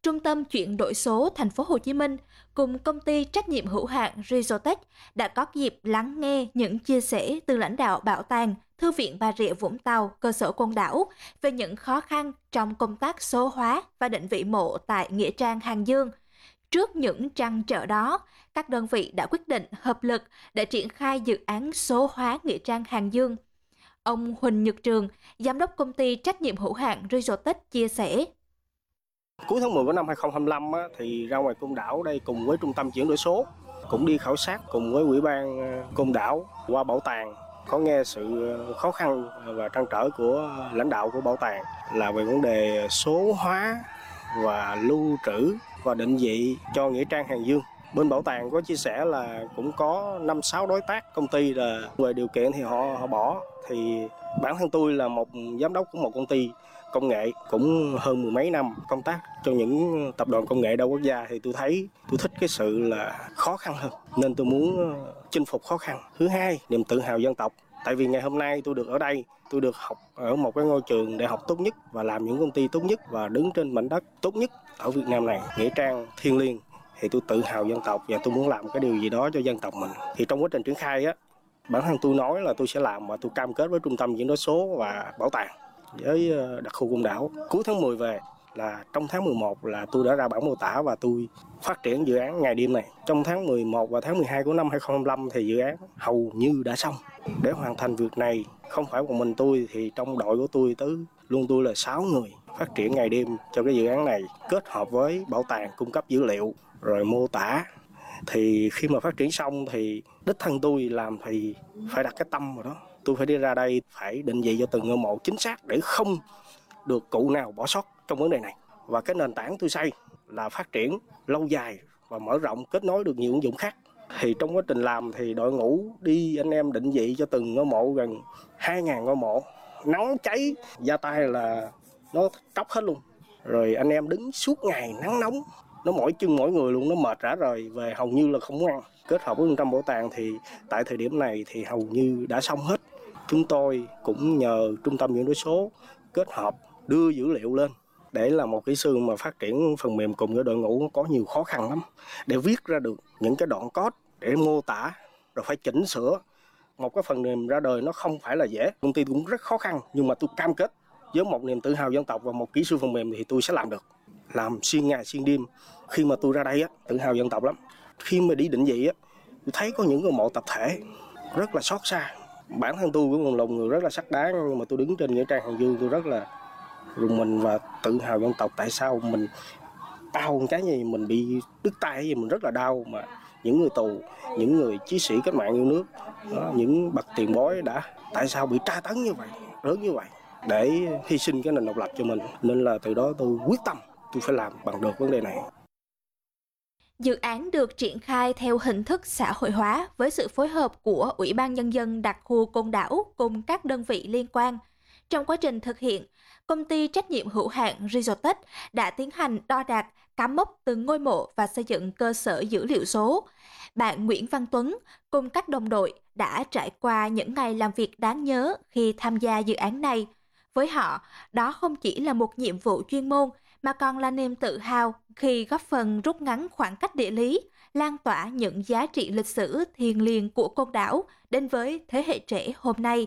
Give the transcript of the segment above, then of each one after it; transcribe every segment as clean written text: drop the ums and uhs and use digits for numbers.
Trung tâm chuyển đổi số Thành phố Hồ Chí Minh cùng công ty trách nhiệm hữu hạn Rizotech đã có dịp lắng nghe những chia sẻ từ lãnh đạo Bảo tàng, Thư viện Bà Rịa Vũng Tàu, cơ sở Côn Đảo về những khó khăn trong công tác số hóa và định vị mộ tại Nghĩa Trang Hàng Dương. Trước những trăn trở đó, các đơn vị đã quyết định hợp lực để triển khai dự án số hóa Nghĩa Trang Hàng Dương. Ông Huỳnh Nhật Trường, giám đốc công ty trách nhiệm hữu hạn Rizotech chia sẻ. Cuối tháng 10 của năm 2025 thì ra ngoài Côn Đảo đây cùng với Trung tâm chuyển đổi số cũng đi khảo sát cùng với Ủy ban Côn Đảo qua bảo tàng, có nghe sự khó khăn và trăn trở của lãnh đạo của bảo tàng là về vấn đề số hóa và lưu trữ và định vị cho Nghĩa Trang Hàng Dương. Bên bảo tàng có chia sẻ là cũng có 5-6 đối tác công ty là về điều kiện thì họ bỏ. Thì bản thân tôi là một giám đốc của một công ty công nghệ cũng hơn mười mấy năm công tác cho những tập đoàn công nghệ đa quốc gia, thì tôi thích cái sự là khó khăn hơn nên tôi muốn chinh phục khó khăn. Thứ hai, niềm tự hào dân tộc. Tại vì ngày hôm nay tôi được ở đây, tôi được học ở một cái ngôi trường đại học tốt nhất và làm những công ty tốt nhất và đứng trên mảnh đất tốt nhất ở Việt Nam này, Nghĩa Trang thiêng liêng, thì tôi tự hào dân tộc và tôi muốn làm cái điều gì đó cho dân tộc mình. Thì trong quá trình triển khai bản thân tôi nói là tôi sẽ làm và tôi cam kết với Trung tâm chuyển đổi số và bảo tàng với đặc khu Côn Đảo. Cuối tháng 10 về là trong tháng 11 là tôi đã ra bản mô tả và tôi phát triển dự án ngày đêm này. Trong tháng 11 và tháng 12 của năm 2025 thì dự án hầu như đã xong. Để hoàn thành việc này không phải một mình tôi, thì trong đội của tôi tôi là 6 người phát triển ngày đêm cho cái dự án này, kết hợp với bảo tàng cung cấp dữ liệu rồi mô tả. Thì khi mà phát triển xong thì đích thân tôi làm thì phải đặt cái tâm vào đó. Tôi phải đi ra đây, phải định vị cho từng ngôi mộ chính xác để không được cụ nào bỏ sót trong vấn đề này. Và cái nền tảng tôi xây là phát triển lâu dài và mở rộng, kết nối được nhiều ứng dụng khác. Thì trong quá trình làm thì đội ngũ đi anh em định vị cho từng ngôi mộ gần 2.000 ngôi mộ. Nắng cháy, da tay là nó tróc hết luôn. Rồi anh em đứng suốt ngày nắng nóng, nó mỏi chân mỏi người luôn, nó mệt rã rời, về hầu như là không ăn. Kết hợp với trung tâm bảo tàng thì tại thời điểm này thì hầu như đã xong hết. Chúng tôi cũng nhờ trung tâm chuyển đổi số kết hợp đưa dữ liệu lên để là một kỹ sư mà phát triển phần mềm cùng với đội ngũ có nhiều khó khăn lắm để viết ra được những cái đoạn code để mô tả rồi phải chỉnh sửa. Một cái phần mềm ra đời nó không phải là dễ, công ty cũng rất khó khăn, nhưng mà tôi cam kết với một niềm tự hào dân tộc và một kỹ sư phần mềm thì tôi sẽ làm được, làm xuyên ngày xuyên đêm. Khi mà tôi ra đây tự hào dân tộc lắm. Khi mà đi định vị tôi thấy có những cái mộ tập thể rất là xót xa. Bản thân tôi cũng là một người rất là sắc đá, nhưng mà tôi đứng trên Nghĩa Trang Hàng Dương tôi rất là rùng mình và tự hào dân tộc. Tại sao mình đau một cái gì, mình bị đứt tay gì mình rất là đau, mà những người tù, những người chiến sĩ cách mạng yêu nước, những bậc tiền bối đã tại sao bị tra tấn như vậy, lớn như vậy để hy sinh cái nền độc lập cho mình. Nên là từ đó tôi quyết tâm tôi phải làm bằng được vấn đề này. Dự án được triển khai theo hình thức xã hội hóa với sự phối hợp của Ủy ban Nhân dân đặc khu Côn Đảo cùng các đơn vị liên quan. Trong quá trình thực hiện, công ty trách nhiệm hữu hạn Rizotech đã tiến hành đo đạc, cắm mốc từng ngôi mộ và xây dựng cơ sở dữ liệu số. Bạn Nguyễn Văn Tuấn cùng các đồng đội đã trải qua những ngày làm việc đáng nhớ khi tham gia dự án này. Với họ, đó không chỉ là một nhiệm vụ chuyên môn, mà còn là niềm tự hào khi góp phần rút ngắn khoảng cách địa lý, lan tỏa những giá trị lịch sử thiêng liêng của Côn Đảo đến với thế hệ trẻ hôm nay.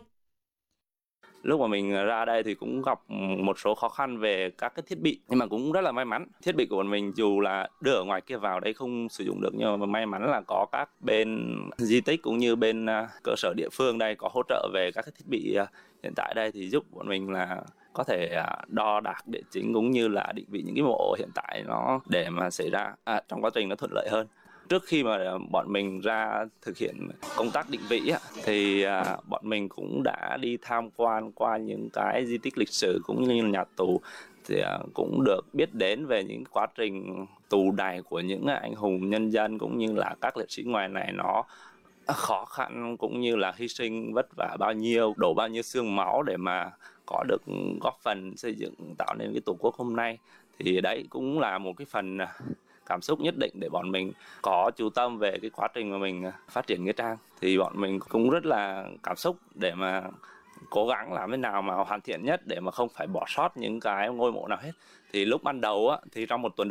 Lúc mà mình ra đây thì cũng gặp một số khó khăn về các cái thiết bị, nhưng mà cũng rất là may mắn. Thiết bị của bọn mình dù là đưa ở ngoài kia vào đây không sử dụng được, nhưng mà may mắn là có các bên di tích cũng như bên cơ sở địa phương đây có hỗ trợ về các cái thiết bị hiện tại đây, thì giúp bọn mình là có thể đo đạc địa chính cũng như là định vị những cái mộ hiện tại nó để mà xảy ra trong quá trình nó thuận lợi hơn. Trước khi mà bọn mình ra thực hiện công tác định vị thì bọn mình cũng đã đi tham quan qua những cái di tích lịch sử cũng như là nhà tù, thì cũng được biết đến về những quá trình tù đày của những anh hùng nhân dân cũng như là các liệt sĩ ngoài này nó khó khăn cũng như là hy sinh vất vả bao nhiêu, đổ bao nhiêu xương máu để mà có được góp phần xây dựng tạo nên cái Tổ quốc hôm nay. Thì đấy cũng là một cái phần cảm xúc nhất định để bọn mình có chú tâm về cái quá trình mà mình phát triển Nghĩa Trang. Thì bọn mình cũng rất là cảm xúc để mà cố gắng làm thế nào mà hoàn thiện nhất để mà không phải bỏ sót những cái ngôi mộ nào hết. Thì lúc ban đầu thì trong một tuần